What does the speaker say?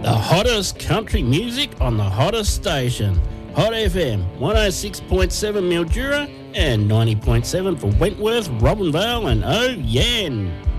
The hottest country music on the hottest station. Hot FM, 106.7 Mildura and 90.7 for Wentworth, Robinvale and Oyen.